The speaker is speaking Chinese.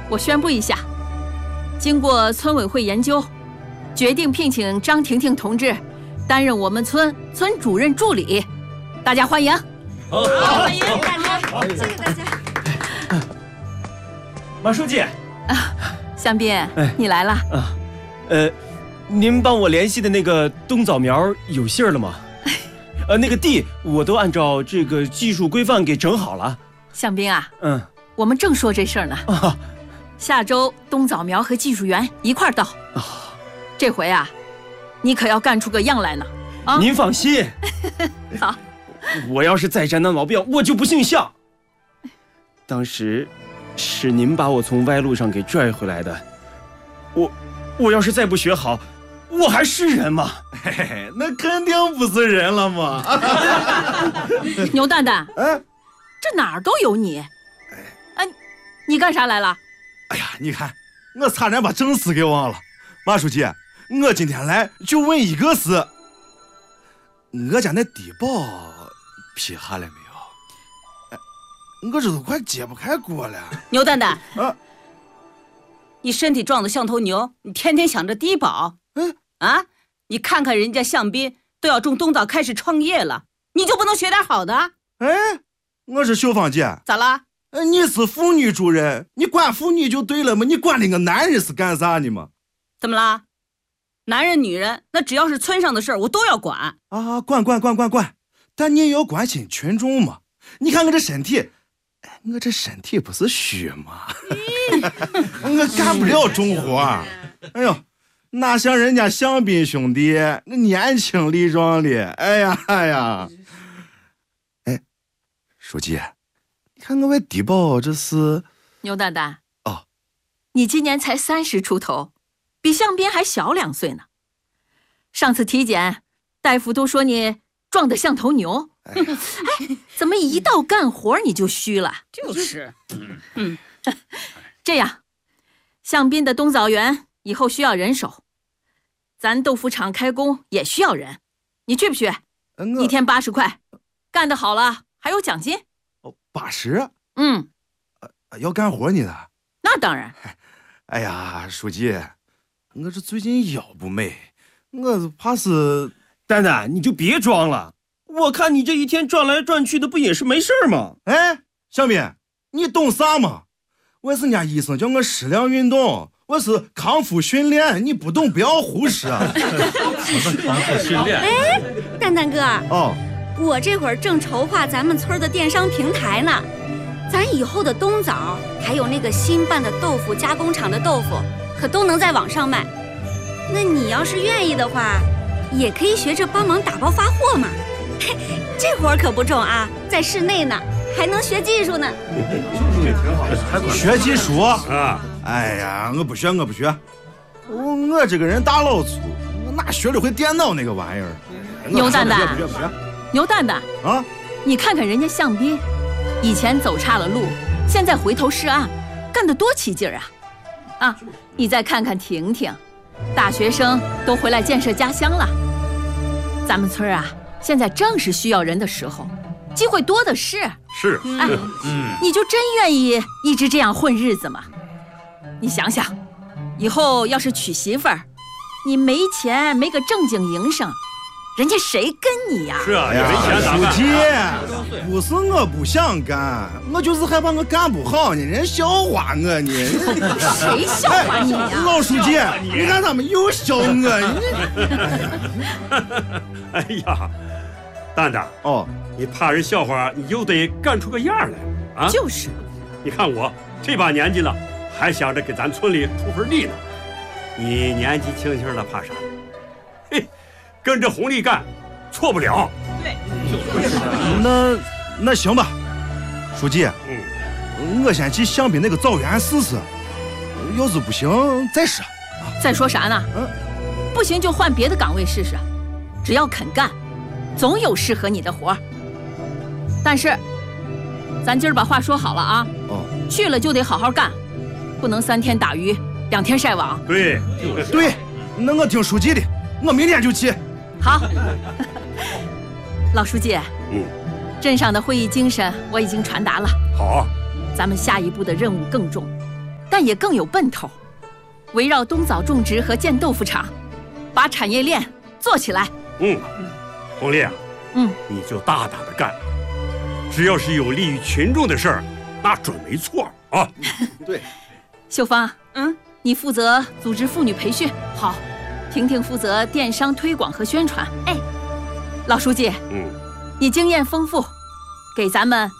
我宣布一下，经过村委会研究，决定聘请张婷婷同志担任我们村主任助理，大家欢迎。 好，欢迎大家，谢谢大家。 马书记， 向斌，你来了啊？您帮我联系的那个冬枣苗有信儿了吗？那个地我都按照这个技术规范给整好了。 向斌啊，我们正说这事儿呢。下周冬枣苗和技术员一块儿到。这回啊，你可要干出个样来呢。啊， 您放心。 好。 我要是再沾那毛病，我就不姓向。当时是您把我从歪路上给拽回来的，我要是再不学好，我还是人吗？ 嘿嘿，那肯定不是人了嘛！ 牛蛋蛋，这哪儿都有你。你干啥来了？ 哎呀，你看，我差点把正事给忘了。马书记，我今天来就问一个事，我家那低保批下来没有？我这都快揭不开锅了。 牛蛋蛋，你身体壮得像头牛，你天天想着低保，你看看人家向斌都要种冬枣开始创业了，你就不能学点好的？ 我是秀芳姐。 咋了？ 你是妇女主任，你管妇女就对了嘛，你管那个男人是干啥的嘛？ 怎么了？男人女人，那只要是村上的事儿，我都要管啊！管，但你也要关心群众嘛。你看我这身体，我这身体不是虚吗？我干不了重活。哎呦，哪像人家向斌兄弟，那年轻力壮的。哎呀，书记，你看我为低保这是。 牛蛋蛋，你今年才30出头，比向斌还小2岁呢。上次体检，大夫都说你壮得像头牛。怎么一到干活你就虚了？ 就是， 这样，向斌的冬枣园以后需要人手，咱豆腐厂开工也需要人，你去不去？1天80块，干得好了还有奖金。 80？要干活你的？ 那当然。 哎呀，书记，我这最近腰不美，我怕是。 蛋蛋，你就别装了，我看你这一天转来转去的，不也是没事吗？ 向斌，你懂啥吗？我是人家医生叫我适量运动，我是康复训练，你不懂不要胡说。 康复训练？ 蛋蛋哥，我这会儿正筹划咱们村的电商平台呢，咱以后的冬枣还有那个新办的豆腐加工厂的豆腐，可都能在网上卖。那你要是愿意的话，也可以学着帮忙打包发货嘛。这活可不重啊，在室内呢，还能学技术呢。 学技术啊？哎呀，我不学。我这个人大老粗，我哪学得会电脑那个玩意儿？ 牛蛋蛋， 不学。 牛蛋蛋啊！ 你看看人家向斌，以前走岔了路，现在回头是岸，干得多起劲儿啊！你再看看婷婷，大学生都回来建设家乡了。咱们村啊，现在正是需要人的时候，机会多的是。 是， 你就真愿意一直这样混日子吗？你想想，以后要是娶媳妇儿，你没钱，没个正经营生，人家谁跟你呀？ 是啊，没钱咋办？ 书记，不是我不想干，我就是害怕我干不好呢，人笑话我呢。 谁笑话你呀？ 老书记，你看他们又笑我。 哎呀，蛋蛋，你怕人笑话，你就得干出个样来啊！ 就是， 你看我这把年纪了，还想着给咱村里出份力呢。你年纪轻轻的，怕啥？嘿，跟着红利干，错不了。 对， 那行吧，书记，我先去向斌那个枣园试试，要是不行再说。 再说啥呢？不行就换别的岗位试试，只要肯干，总有适合你的活儿。但是，咱今儿把话说好了啊，去了就得好好干，不能3天打鱼2天晒网。 对， 对，那我听书记的，我明天就去。 好，老书记，镇上的会议精神我已经传达了。 好， 咱们下一步的任务更重， 干也更有奔头。围绕冬枣种植和建豆腐厂，把产业链做起来。 红丽啊，你就大胆的干，只要是有利于群众的事儿，那准没错啊。 对， 秀芳，你负责组织妇女培训，好，婷婷负责电商推广和宣传。哎，老书记，你经验丰富，给咱们